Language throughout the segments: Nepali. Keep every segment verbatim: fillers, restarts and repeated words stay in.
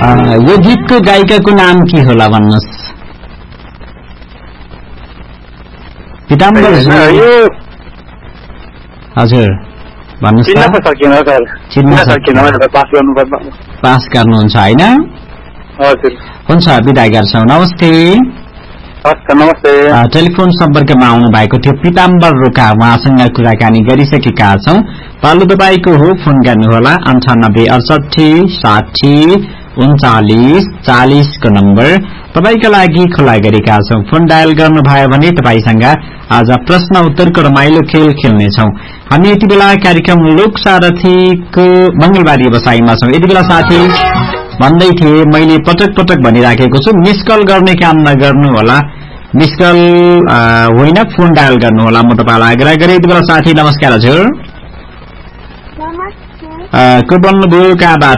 यो गीतको गायिकाको नाम के होला भन्नुहोस्? पिताम्बर हजुर भन्नुहोस् पास गर्नुहुन्छ होइन? हुन्छ बिदा गर्छौँ। नमस्ते। नमस्ते। टेलिफोन सम्पर्कमा आउनु भएको थियो पिताम्बर रोका, उहाँसँग कुराकानी गरिसकेका छौँ। पालो तपाईँको हो, फोन गर्नुहोला अन्ठानब्बे अडसठी साठी उन्चालिस चालिसको नम्बर तपाईँका लागि खुला गरेका छौँ। फोन डायल गर्नुभयो भने तपाईँसँग आज प्रश्न उत्तरको रमाइलो खेल खेल्नेछौँ। हामी यति बेला कार्यक्रम लोक सारथीको मंगलबार व्यवसायमा छौँ। यति बेला साथी भन्दै थिए, मैले पटक पटक भनिराखेको छु, मिस कल गर्ने काम नगर्नु होला, मिस कल होइन फोन डायल गर्नु होला, म तपाईँलाई आग्रह गरेँ। यति बेला साथी नमस्कार हजुर। को बोल्नुभयो, कहाँबाट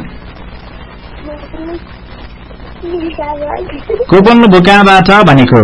को बोल्नुभयो, कहाँबाट भनेको?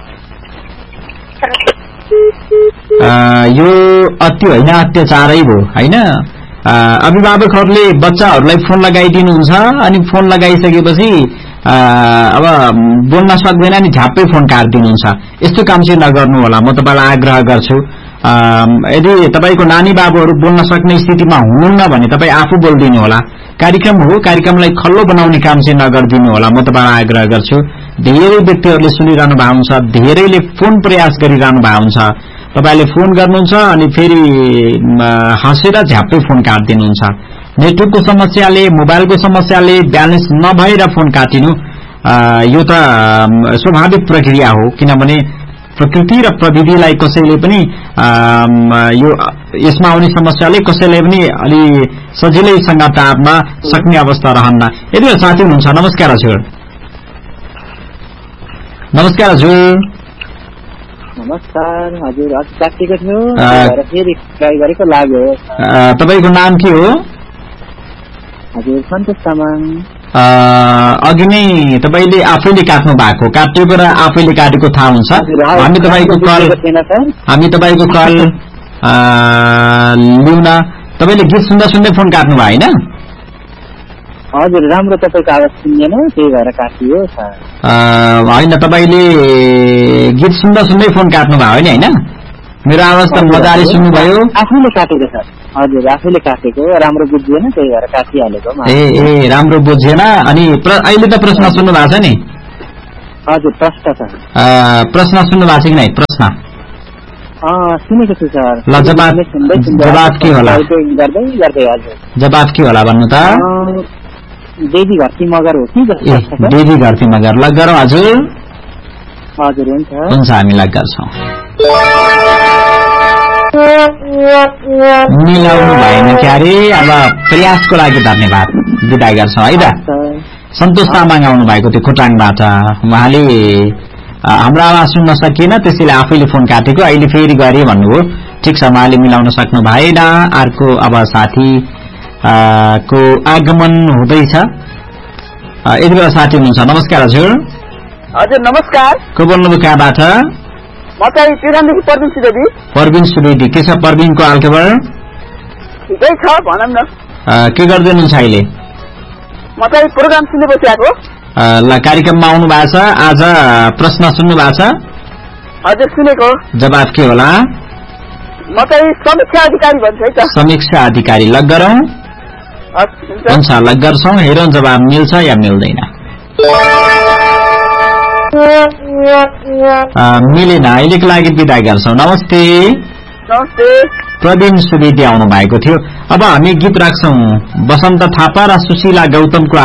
यो अति होइन अत्याचारै भयो होइन? अभिभावकहरूले बच्चाहरूलाई फोन लगाइदिनुहुन्छ अनि फोन लगाइसकेपछि अब बोल्न सक्दैन नि झ्याप्पै फोन काटिदिनुहुन्छ। यस्तो काम चाहिँ नगर्नु होला, म तपाईँलाई आग्रह गर्छु। यदि तपाईँको नानी बाबुहरू बोल्न सक्ने स्थितिमा हुनुहुन्न भने तपाईँ आफू बोलिदिनु होला। कार्यक्रम हो, कार्यक्रमलाई खल्लो बनाउने काम चाहिँ नगरिदिनु होला, म तपाईँलाई आग्रह गर्छु। धेरै व्यक्तिहरूले सुनिरहनु भएको हुन्छ, धेरैले फोन प्रयास गरिरहनु भएको हुन्छ। तपाईले फोन गर्नुहुन्छ अनि फेरि हाँसेर झ्याप्पै फोन काटिदिनुहुन्छ। नेटवर्कको समस्याले, मोबाइलको समस्याले ब्यालेन्स नभएर फोन काटिनु यो त स्वाभाविक प्रक्रिया हो, किनभने प्रकृति र प्रविधिलाई कसैले पनि यो यसमा आउने समस्याले कसैले पनि अलि सजिलैसँग टाप्न सक्ने अवस्था रहन्न। यदि साथी हुनुहुन्छ, नमस्कार हजुर। नमस्कार हजुर। नमस्कार हजुर, आज काटिएको थियो फेरि ट्राई गरेको लाग्यो। तपाईको नाम के हो? हजुर सन्तोष तामाङ। अघि नै तपाईले आफैले काट्नु भएको, काटेको र आफैले काटेको थाहा हुन्छ। हामी तपाईको कल हामी तपाईको कल लिउन तपाईले गीत सुन्दा सुन्दै फोन काट्नु भयो होइन? हजुर राम्रो, तपाईँको आवाज सुन्दैन त्यही भएर काटियो। होइन तपाईँले गीत सुन्दा सुन्दै फोन काट्नु भयो नि होइन? मेरो आवाज त मजाले सुन्नुभयो। आफैले काटेको सर। हजुर आफैले काटेको, राम्रो बुझिएन त्यही भएर काटिहालेको। ए ए राम्रो बुझेन। अनि अहिले त प्रश्न सुन्नु भएको छ नि? हजुर प्रश्न छ। प्रश्न सुन्नु भएको छ कि नै? प्रश्न सुनेको छु सर। ल जवाब जवाब के होला? गर्दै गर्दै हजुर जवाब के होला भन्नु त? देवी घरती मगर हो कि? देवी घरती मगर। लग गरौँ हजुर। हजुर हुन्छ हुन्छ, हामी लग गर्छौँ। मिलाउनु भएन क्यारे, अब प्रयासको लागि धन्यवाद, बिदा गर्छौँ है त। सन्तोष तामाङ आउनु भएको थियो खोटाङबाट, उहाँले हाम्रो आवाज सुन्न सकिएन त्यसैले आफैले फोन काटेको, अहिले फेरि गरे भन्नुभयो। ठिक छ, उहाँले मिलाउन सक्नु भएन। अर्को अब साथी को आगमन हुँदैछ। यति बेला साथी हुनुहुन्छ, नमस्कार हजुर। हजुर नमस्कार। को बोल्नुभयो, कहाँबाट? म चाहिँ तिरानदेखि परबिन सुवेदी। परबिन सुवेदी, के छ परबिनको हालखबर? ठिकै छ भनौँ न। के गर्दै हुनुहुन्छ अहिले? म चाहिँ प्रोग्राम सुन्दै बसिरहेको। ल कार्यक्रममा आउनु भएको छ, आज प्रश्न सुन्नु भएको छ? हजुर सुनेको। जवाब के होला? म चाहिँ समीक्षा अधिकारी भन्छ है त। समीक्षा अधिकारी। लग गरौँ। हुन्छ लग गर्छौँ, हेरौँ जवाब मिल्छ या मिल्दैन। मिलेन, अहिलेको लागि बिदा गर्छौँ। नमस्ते। नमस्ते। प्रवीण सुवेदी आउनु भएको थियो। अब हामी गीत राख्छौँ, बसन्त थापा र सुशीला गौतमको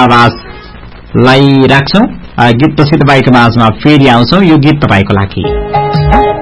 आवाजलाई राख्छौँ। गीत पछि तपाईँको माझमा फेरि आउँछौँ। यो गीत तपाईँको लागि।